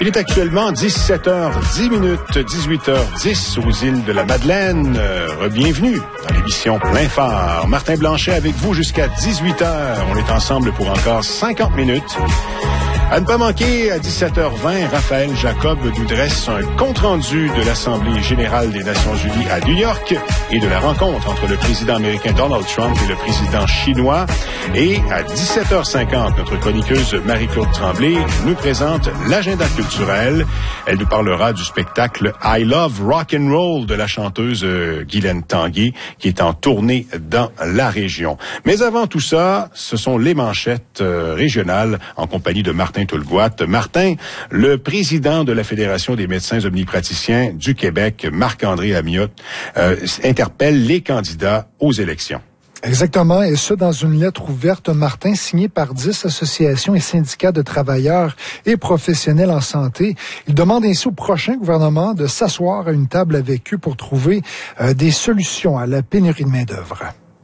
Il est actuellement 17h10, 18h10 aux îles de la Madeleine. Bienvenue dans l'émission Plein Phare. Martin Blanchet avec vous jusqu'à 18h. On est ensemble pour encore 50 minutes. À ne pas manquer, à 17h20, Raphaël Jacob nous dresse un compte-rendu de l'Assemblée générale des Nations unies à New York et de la rencontre entre le président américain Donald Trump et le président chinois. Et à 17h50, notre chroniqueuse Marie-Claude Tremblay nous présente l'agenda culturel. Elle nous parlera du spectacle I Love Rock and Roll de la chanteuse Guylaine Tanguay, qui est en tournée dans la région. Mais avant tout ça, ce sont les manchettes régionales en compagnie de Martin Toulgoat. Martin, le président de la Fédération des médecins omnipraticiens du Québec, Marc-André Amiotte, interpelle les candidats aux élections. Exactement, et ce, dans une lettre ouverte, Martin, signée par 10 associations et syndicats de travailleurs et professionnels en santé. Il demande ainsi au prochain gouvernement de s'asseoir à une table avec eux pour trouver des solutions à la pénurie de main-d'œuvre.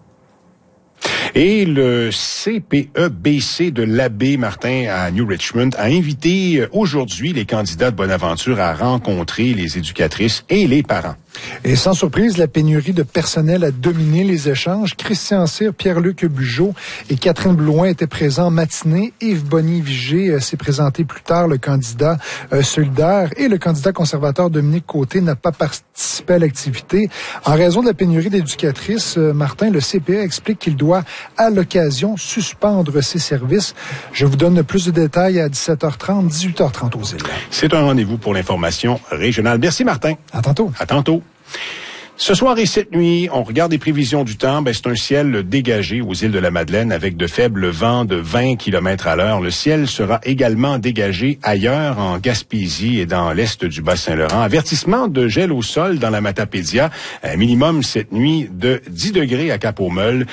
Et le CPE-BC de l'Abbé Martin à New Richmond a invité aujourd'hui les candidats de Bonaventure à rencontrer les éducatrices et les parents. Et sans surprise, la pénurie de personnel a dominé les échanges. Christian Cyr, Pierre-Luc Bugeaud et Catherine Blouin étaient présents en matinée. Yves Bonny-Vigé s'est présenté plus tard, le candidat solidaire. Et le candidat conservateur Dominique Côté n'a pas participé à l'activité. En raison de la pénurie d'éducatrices, Martin, le CPE explique qu'il doit, à l'occasion, suspendre ses services. Je vous donne plus de détails à 17h30, 18h30 aux îles. C'est un rendez-vous pour l'information régionale. Merci, Martin. À tantôt. À tantôt. Ce soir et cette nuit, on regarde les prévisions du temps. C'est un ciel dégagé aux îles de la Madeleine avec de faibles vents de 20 km à l'heure. Le ciel sera également dégagé ailleurs en Gaspésie et dans l'est du Bas-Saint-Laurent. Avertissement de gel au sol dans la Matapédia. Un minimum cette nuit de 10 degrés à Cap-aux-Meules.